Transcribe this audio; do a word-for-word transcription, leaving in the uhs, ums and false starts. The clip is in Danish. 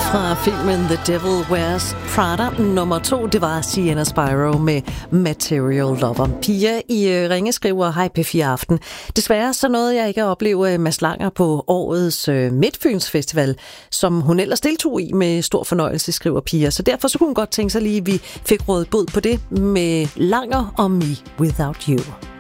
Fra filmen The Devil Wears Prada nummer to, det var Sienna Spyro med Material Lover. Pia i Ringe skriver, hej P fire Aften. Desværre så nåede jeg ikke at opleve Mads Langer på årets Midtfyns Festival, som hun ellers deltog i med stor fornøjelse, skriver Pia. Så derfor så kunne hun godt tænke sig lige, at vi fik rådet bod på det med Langer og Me Without You.